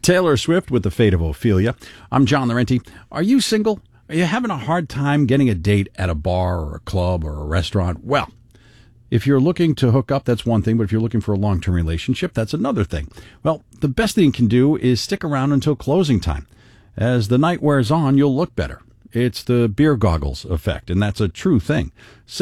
Taylor Swift with The Fate of Ophelia. I'm John Laurenti. Are you single? Are you having a hard time getting a date at a bar or a club or a restaurant? Well, if you're looking to hook up, that's one thing, but if you're looking for a long-term relationship, that's another thing. Well, the best thing you can do is stick around until closing time. As the night wears on, you'll look better. It's the beer goggles effect, and that's a true thing.